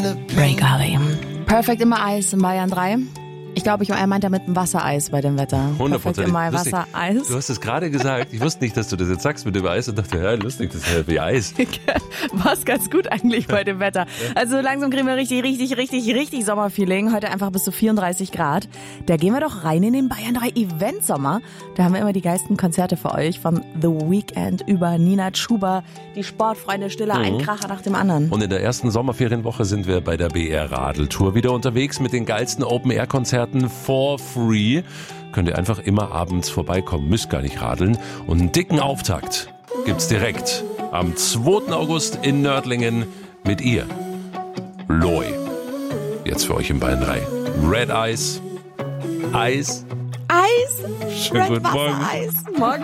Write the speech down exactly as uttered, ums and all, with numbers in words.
Breakaway. Perfect immer Eis in Bayern drei. Ich glaube, ich er meint damit ein Wassereis bei dem Wetter. hundert Prozent. Immer Wassereis. Du hast es gerade gesagt. Ich wusste nicht, dass du das jetzt sagst mit dem Eis und dachte, ja, lustig, das ist ja wie Eis. War's ganz gut eigentlich bei dem Wetter. Also langsam kriegen wir richtig, richtig, richtig, richtig Sommerfeeling. Heute einfach bis zu vierunddreißig Grad. Da gehen wir doch rein in den Bayern drei Event Sommer. Da haben wir immer die geilsten Konzerte für euch. Von The Weeknd über Nina Chuba, die Sportfreunde Stiller, mhm. ein Kracher nach dem anderen. Und in der ersten Sommerferienwoche sind wir bei der B R Radeltour wieder unterwegs mit den geilsten Open-Air-Konzerten for free. Könnt ihr einfach immer abends vorbeikommen, müsst gar nicht radeln. Und einen dicken Auftakt gibt's direkt am zweiten August in Nördlingen mit ihr, Loi. Jetzt für euch im Bayern drei. Red Eyes, Eis. Eis. Schönen Red guten Morgen. Wassereis. Morgen.